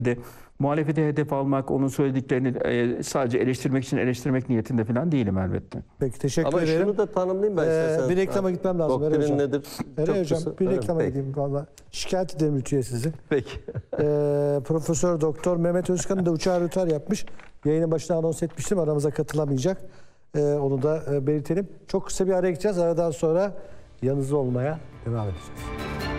de muhalefete hedef almak, onun söylediklerini sadece eleştirmek için eleştirmek niyetinde falan değilim elbette. Peki, teşekkür Ama ederim. şunu da tanımlayayım ben istersen. Bir reklama gitmem lazım. Doktrin Hocam. nedir? Hocam, kısa. bir Öyle mi? reklama Peki. gideyim valla. Şikayet ederim Lütfiye sizi. Peki. Profesör Doktor Mehmet Özkan'ın da uçağı rötar yapmış. Yayının başına anons etmiştim. Aramıza katılamayacak. Onu da belirtelim. Çok kısa bir araya gideceğiz. Aradan sonra yanınızda olmaya devam edeceğiz.